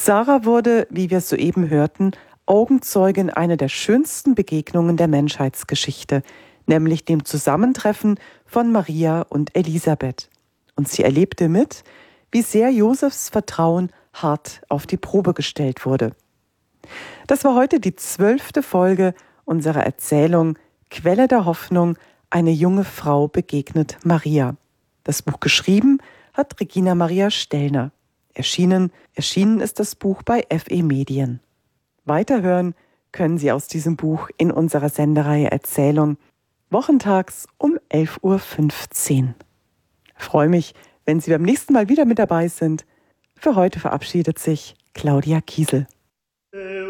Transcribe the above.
Sarah wurde, wie wir soeben hörten, Augenzeugin einer der schönsten Begegnungen der Menschheitsgeschichte, nämlich dem Zusammentreffen von Maria und Elisabeth. Und sie erlebte mit, wie sehr Josefs Vertrauen hart auf die Probe gestellt wurde. Das war heute die 12. Folge unserer Erzählung Quelle der Hoffnung, eine junge Frau begegnet Maria. Das Buch geschrieben hat Regina Maria Stellner. Erschienen ist das Buch bei FE Medien. Weiterhören können Sie aus diesem Buch in unserer Sendereihe Erzählung wochentags um 11.15 Uhr. Ich freue mich, wenn Sie beim nächsten Mal wieder mit dabei sind. Für heute verabschiedet sich Claudia Kiesel.